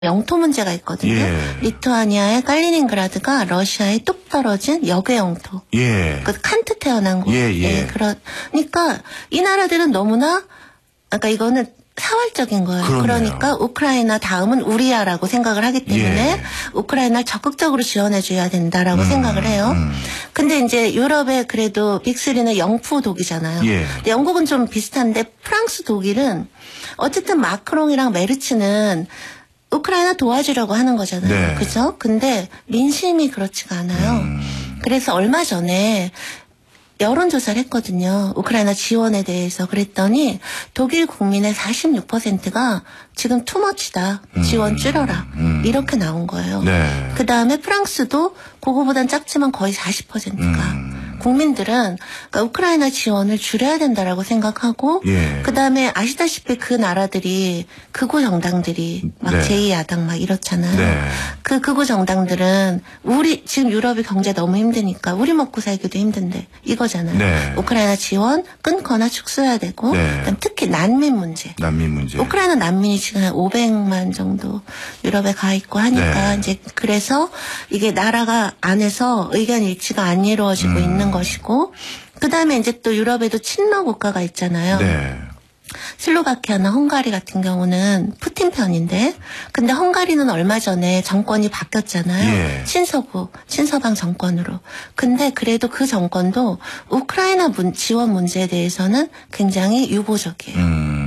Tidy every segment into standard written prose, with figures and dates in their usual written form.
영토 문제가 있거든요. 예. 리투아니아의 칼리닝그라드가 러시아에 뚝 떨어진 역의 영토. 예. 그 칸트 태어난 곳. 예, 예. 그러니까 이 나라들은 너무나 아까 이거는 사활적인 거예요. 그러네요. 그러니까 우크라이나 다음은 우리야라고 생각을 하기 때문에 예. 우크라이나를 적극적으로 지원해줘야 된다라고 생각을 해요. 근데 이제 유럽의 그래도 빅3는 영프 독이잖아요. 예. 근데 영국은 좀 비슷한데 프랑스 독일은 어쨌든 마크롱이랑 메르츠는 우크라이나 도와주려고 하는 거잖아요. 네. 그죠? 근데 민심이 그렇지가 않아요. 그래서 얼마 전에 여론조사를 했거든요. 우크라이나 지원에 대해서. 그랬더니 독일 국민의 46%가 지금 투머치다. 지원 줄여라. 이렇게 나온 거예요. 네. 그다음에 프랑스도 그거보단 작지만 거의 40%가. 국민들은 그러니까 우크라이나 지원을 줄여야 된다라고 생각하고 예. 그다음에 아시다시피 그 나라들이 극우 정당들이 막 네. 제2야당 막 이렇잖아요. 네. 그 극우 정당들은 우리 지금 유럽이 경제 너무 힘드니까 우리 먹고 살기도 힘든데 이거잖아요. 네. 우크라이나 지원 끊거나 축소해야 되고 네. 그다음 특히 난민 문제. 난민 문제. 우크라이나 난민이 지금 한 500만 정도 유럽에 가 있고 하니까 네. 이제 그래서 이게 나라가 안에서 의견 일치가 안 이루어지고 있는 것이고 그다음에 이제 또 유럽에도 친러 국가가 있잖아요. 네. 슬로바키아나 헝가리 같은 경우는 푸틴 편인데 근데 헝가리는 얼마 전에 정권이 바뀌었잖아요. 예. 친서방 정권으로. 근데 그래도 그 정권도 우크라이나 지원 문제에 대해서는 굉장히 유보적이에요.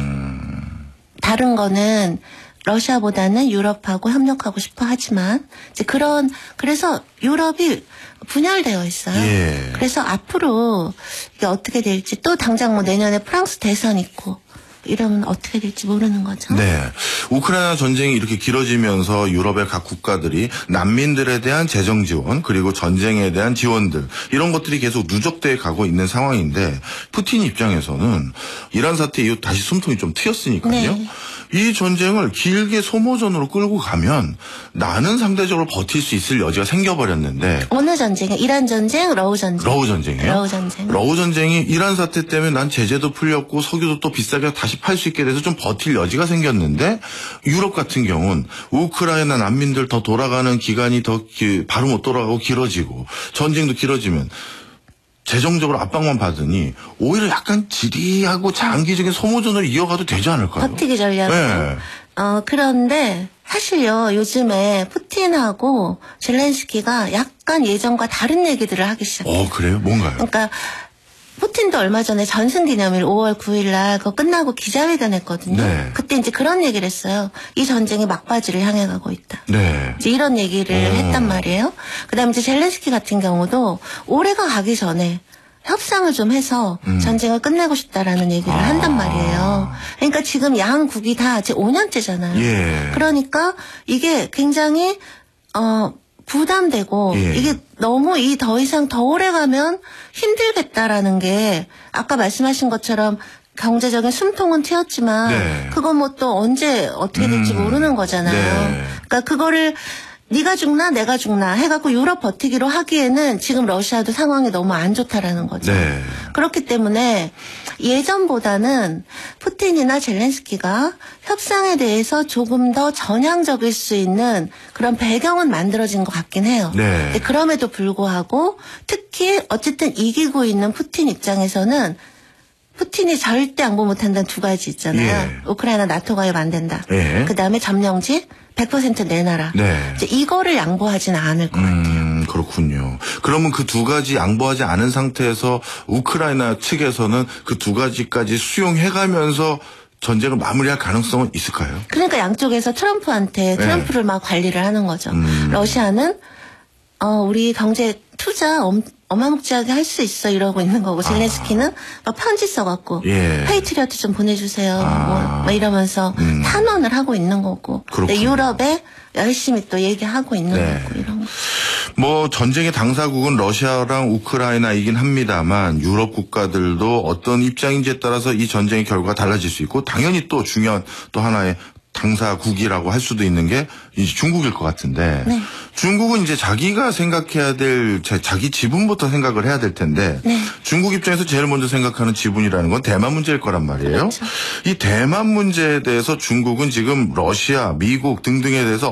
다른 거는 러시아보다는 유럽하고 협력하고 싶어 하지만 이제 그래서 유럽이 분열되어 있어요. 예. 그래서 앞으로 이게 어떻게 될지 또 당장 뭐 내년에 프랑스 대선 있고 이러면 어떻게 될지 모르는 거죠. 네. 우크라이나 전쟁이 이렇게 길어지면서 유럽의 각 국가들이 난민들에 대한 재정 지원 그리고 전쟁에 대한 지원들 이런 것들이 계속 누적돼 가고 있는 상황인데 푸틴 입장에서는 이란 사태 이후 다시 숨통이 좀 트였으니까요. 네. 이 전쟁을 길게 소모전으로 끌고 가면 나는 상대적으로 버틸 수 있을 여지가 생겨버렸는데 어느 전쟁이요? 이란 전쟁, 러우 전쟁. 러우 전쟁이에요? 러우 전쟁. 러우 전쟁이 이란 사태 때문에 난 제재도 풀렸고 석유도 또 비싸게 다시 팔 수 있게 돼서 좀 버틸 여지가 생겼는데 유럽 같은 경우는 우크라이나 난민들 더 돌아가는 기간이 더 바로 못 돌아가고 길어지고 전쟁도 길어지면 재정적으로 압박만 받으니 오히려 약간 지리하고 장기적인 소모전을 이어가도 되지 않을까요? 버티기 전략으로. 네. 그런데 사실요 요즘에 푸틴하고 젤렌스키가 약간 예전과 다른 얘기들을 하기 시작해요. 그래요? 뭔가요? 그러니까 푸틴도 얼마 전에 전승기념일 5월 9일 날 그거 끝나고 기자회견 했거든요. 네. 그때 이제 그런 얘기를 했어요. 이 전쟁이 막바지를 향해 가고 있다. 네. 이제 이런 얘기를 했단 말이에요. 그다음에 이제 젤렌스키 같은 경우도 올해가 가기 전에 협상을 좀 해서 전쟁을 끝내고 싶다라는 얘기를 한단 말이에요. 그러니까 지금 양국이 다 이제 5년째잖아요. 예. 그러니까 이게 굉장히 부담되고 예. 이게 너무 더 이상 더 오래 가면 힘들겠다라는 게 아까 말씀하신 것처럼 경제적인 숨통은 트였지만 네. 그건 뭐 또 언제 어떻게 될지 모르는 거잖아요. 네. 그러니까 그거를 네가 죽나 내가 죽나 해갖고 유럽 버티기로 하기에는 지금 러시아도 상황이 너무 안 좋다라는 거죠. 네. 그렇기 때문에 예전보다는 푸틴이나 젤렌스키가 협상에 대해서 조금 더 전향적일 수 있는 그런 배경은 만들어진 것 같긴 해요. 네. 근데 그럼에도 불구하고 특히 어쨌든 이기고 있는 푸틴 입장에서는 푸틴이 절대 양보 못한다는 두 가지 있잖아요. 예. 우크라이나 나토 가입 안 된다. 예. 그다음에 점령지 100% 내놔라. 네. 이제 이거를 양보하지는 않을 것 같아요. 그렇군요. 그러면 그 두 가지 양보하지 않은 상태에서 우크라이나 측에서는 그 두 가지까지 수용해가면서 전쟁을 마무리할 가능성은 있을까요? 그러니까 양쪽에서 트럼프를 막 관리를 하는 거죠. 러시아는 우리 경제 투자 어마무지하게 할 수 있어 이러고 있는 거고 젤렌스키는 막 편지 써갖고 예. 페이트리어트 좀 보내주세요 뭐 이러면서 탄원을 하고 있는 거고 근데 유럽에 열심히 또 얘기하고 있는 네. 거고 이런 거. 뭐 전쟁의 당사국은 러시아랑 우크라이나이긴 합니다만 유럽 국가들도 어떤 입장인지에 따라서 이 전쟁의 결과가 달라질 수 있고 당연히 또 중요한 또 하나의 당사국이라고 할 수도 있는 게 이제 중국일 것 같은데 네. 중국은 이제 자기가 생각해야 될 자기 지분부터 생각을 해야 될 텐데 네. 중국 입장에서 제일 먼저 생각하는 지분이라는 건 대만 문제일 거란 말이에요. 그렇죠. 이 대만 문제에 대해서 중국은 지금 러시아, 미국 등등에 대해서